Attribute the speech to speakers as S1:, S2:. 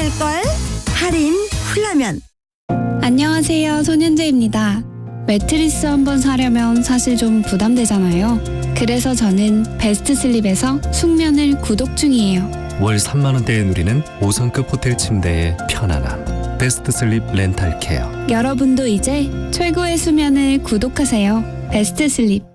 S1: 좋을걸? 할인 훌라면.
S2: 안녕하세요, 손현재입니다. 매트리스 한번 사려면 사실 좀 부담되잖아요. 그래서 저는 베스트슬립에서 숙면을 구독 중이에요.
S3: 월 3만 원대에 누리는 5성급 호텔 침대의 편안함. 베스트슬립 렌탈케어.
S2: 여러분도 이제 최고의 수면을 구독하세요. 베스트슬립.